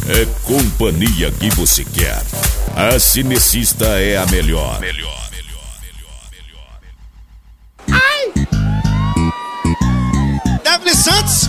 É companhia que você quer. A Cinecista é a melhor.